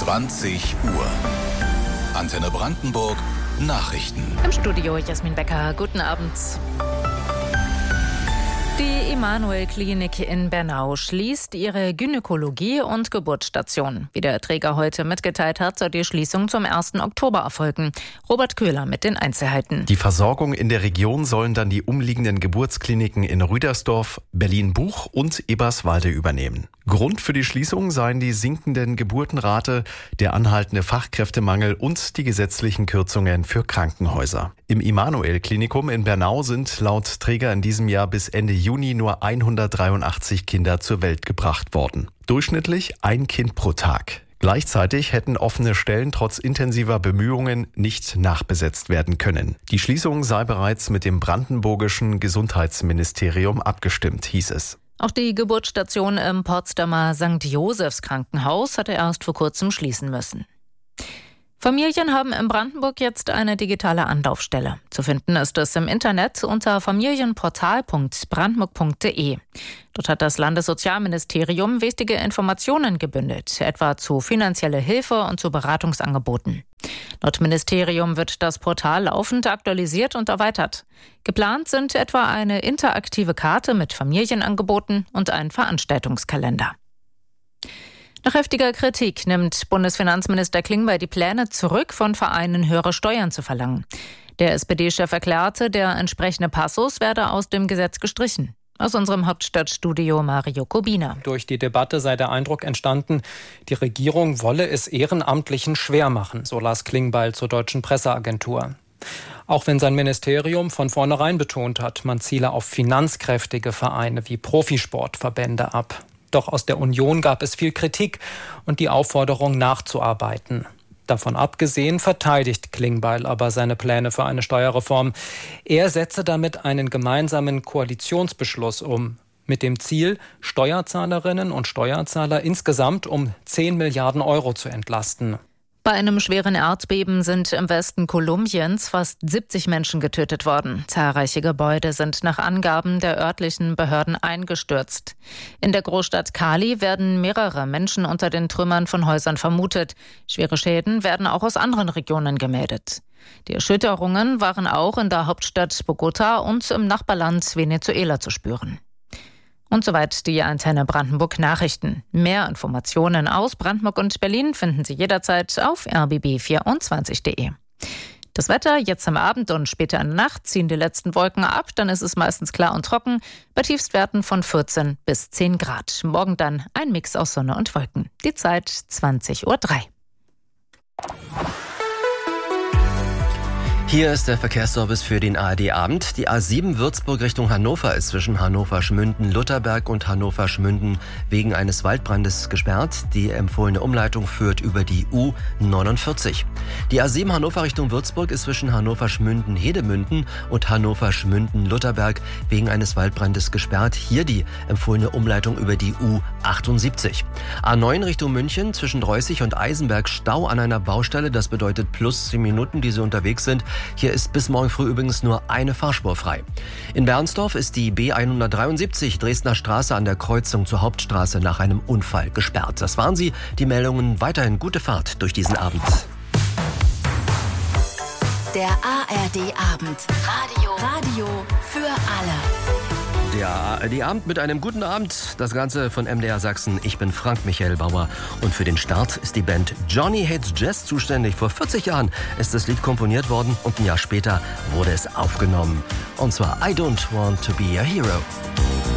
20 Uhr. Antenne Brandenburg Nachrichten. Im Studio Jasmin Becker. Guten Abend. Die Emanuel-Klinik in Bernau schließt ihre Gynäkologie- und Geburtsstation. Wie der Träger heute mitgeteilt hat, soll die Schließung zum 1. Oktober erfolgen. Robert Köhler mit den Einzelheiten. Die Versorgung in der Region sollen dann die umliegenden Geburtskliniken in Rüdersdorf, Berlin-Buch und Eberswalde übernehmen. Grund für die Schließung seien die sinkenden Geburtenrate, der anhaltende Fachkräftemangel und die gesetzlichen Kürzungen für Krankenhäuser. Im Emanuel-Klinikum in Bernau sind laut Träger in diesem Jahr bis Ende Juni nur 183 Kinder zur Welt gebracht worden. Durchschnittlich ein Kind pro Tag. Gleichzeitig hätten offene Stellen trotz intensiver Bemühungen nicht nachbesetzt werden können. Die Schließung sei bereits mit dem brandenburgischen Gesundheitsministerium abgestimmt, hieß es. Auch die Geburtsstation im Potsdamer St. Josephs Krankenhaus hatte erst vor kurzem schließen müssen. Familien haben in Brandenburg jetzt eine digitale Anlaufstelle. Zu finden ist es im Internet unter familienportal.brandenburg.de. Dort hat das Landessozialministerium wichtige Informationen gebündelt, etwa zu finanzieller Hilfe und zu Beratungsangeboten. Laut Ministerium wird das Portal laufend aktualisiert und erweitert. Geplant sind etwa eine interaktive Karte mit Familienangeboten und ein Veranstaltungskalender. Nach heftiger Kritik nimmt Bundesfinanzminister Klingbeil die Pläne zurück, von Vereinen höhere Steuern zu verlangen. Der SPD-Chef erklärte, der entsprechende Passus werde aus dem Gesetz gestrichen. Aus unserem Hauptstadtstudio Mario Kobina. Durch die Debatte sei der Eindruck entstanden, die Regierung wolle es Ehrenamtlichen schwer machen, so las Klingbeil zur Deutschen Presseagentur. Auch wenn sein Ministerium von vornherein betont hat, man ziele auf finanzkräftige Vereine wie Profisportverbände ab. Doch aus der Union gab es viel Kritik und die Aufforderung nachzuarbeiten. Davon abgesehen verteidigt Klingbeil aber seine Pläne für eine Steuerreform. Er setze damit einen gemeinsamen Koalitionsbeschluss um, mit dem Ziel, Steuerzahlerinnen und Steuerzahler insgesamt um 10 Milliarden Euro zu entlasten. Bei einem schweren Erdbeben sind im Westen Kolumbiens fast 70 Menschen getötet worden. Zahlreiche Gebäude sind nach Angaben der örtlichen Behörden eingestürzt. In der Großstadt Cali werden mehrere Menschen unter den Trümmern von Häusern vermutet. Schwere Schäden werden auch aus anderen Regionen gemeldet. Die Erschütterungen waren auch in der Hauptstadt Bogota und im Nachbarland Venezuela zu spüren. Und soweit die Antenne Brandenburg Nachrichten. Mehr Informationen aus Brandenburg und Berlin finden Sie jederzeit auf rbb24.de. Das Wetter jetzt am Abend und später in der Nacht ziehen die letzten Wolken ab, dann ist es meistens klar und trocken, bei Tiefstwerten von 14 bis 10 Grad. Morgen dann ein Mix aus Sonne und Wolken. Die Zeit 20:03 Uhr. Hier ist der Verkehrsservice für den ARD-Abend. Die A7 Würzburg Richtung Hannover ist zwischen Hannover-Schmünden-Lutherberg und Hannover-Schmünden wegen eines Waldbrandes gesperrt. Die empfohlene Umleitung führt über die U49. Die A7 Hannover Richtung Würzburg ist zwischen Hannover-Schmünden-Hedemünden und Hannover-Schmünden-Lutherberg wegen eines Waldbrandes gesperrt. Hier die empfohlene Umleitung über die U78. A9 Richtung München zwischen Reußig und Eisenberg Stau an einer Baustelle. Das bedeutet plus 10 Minuten, die Sie unterwegs sind. Hier ist bis morgen früh übrigens nur eine Fahrspur frei. In Bernsdorf ist die B173 Dresdner Straße an der Kreuzung zur Hauptstraße nach einem Unfall gesperrt. Das waren sie, die Meldungen. Weiterhin gute Fahrt durch diesen Abend. Der ARD-Abend. Radio für alle. Der ARD-Abend mit einem guten Abend. Das Ganze von MDR Sachsen. Ich bin Frank Michael Bauer. Und für den Start ist die Band Johnny Hates Jazz zuständig. Vor 40 Jahren ist das Lied komponiert worden und ein Jahr später wurde es aufgenommen. Und zwar I Don't Want to Be a Hero.